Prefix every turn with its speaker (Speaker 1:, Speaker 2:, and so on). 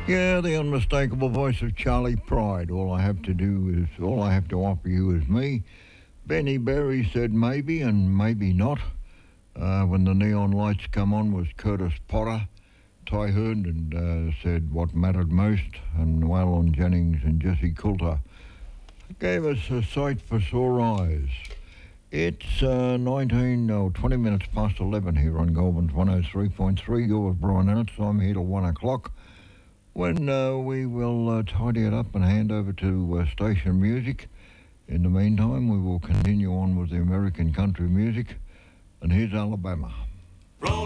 Speaker 1: Yeah, the unmistakable voice of Charlie Pride. All I have to offer you is me. Benny Berry said maybe and maybe not. When the neon lights come on was Curtis Potter. Ty Herndon said what mattered most, and Waylon Jennings and Jesse Coulter gave us a sight for sore eyes. It's 20 minutes past 11 here on Goulburn's 103.3. You're with Brian Ennis. I'm here till 1 o'clock when we will tidy it up and hand over to station music. In the meantime, we will continue on with the American country music. And here's Alabama.